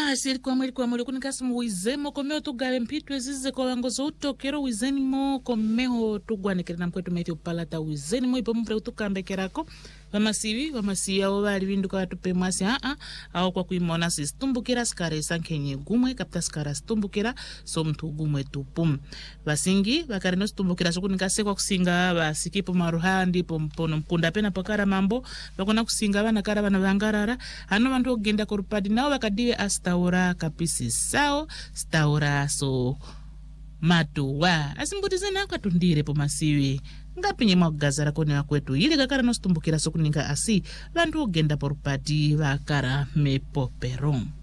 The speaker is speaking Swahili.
Basi kwa mwili kunikasimu wizemo komeo tugawe mpitu ezize kwa wangozo utokero wizeni mo komeo tugwanekere na mkwetu methi upalata wizeni mo ipo mpre utukambekerako wamasiya wali winduka watupe mwasi au kwa kuimona sistumbukira skare sankenye gumwe kapta skara stumbukira so mtu gumwe tupum basingi bakarino stumbukira so kunikase kwa kusinga basikipo maruhandi pompono mkunda pena pakara mambo bakona kusinga bana kara bana bangarara hano bantu ogenda korupadi nao bakadiwe astaura kapisi sao staura so matuwa asimbutize na kwatundire po masiwi ngapinye mwagazara kone wakwetu ili kakara no stumbukira so kuninga asi bantu ogenda porupadi bakara mepoperon